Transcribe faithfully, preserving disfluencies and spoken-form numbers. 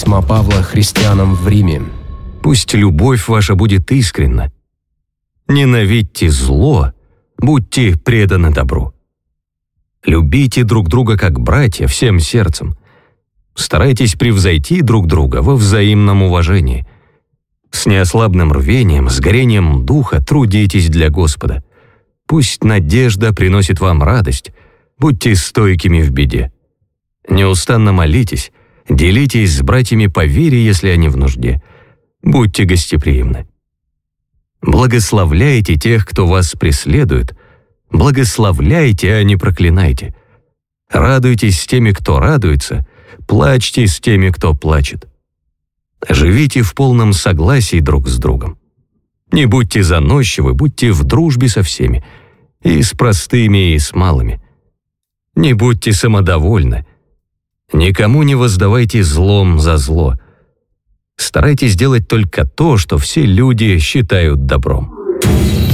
письма Павла христианам в Риме. Пусть любовь ваша будет искренна. Ненавидьте зло, будьте преданы добру. Любите друг друга как братья всем сердцем. Старайтесь превзойти друг друга во взаимном уважении. С неослабным рвением, с горением духа трудитесь для Господа. Пусть надежда приносит вам радость, будьте стойкими в беде. Неустанно молитесь, делитесь с братьями по вере, если они в нужде. Будьте гостеприимны. Благословляйте тех, кто вас преследует. Благословляйте, а не проклинайте. Радуйтесь с теми, кто радуется, плачьте с теми, кто плачет. Живите в полном согласии друг с другом. Не будьте заносчивы, будьте в дружбе со всеми, и с простыми, и с малыми. Не будьте самодовольны. Никому не воздавайте злом за зло. Старайтесь делать только то, что все люди считают добром.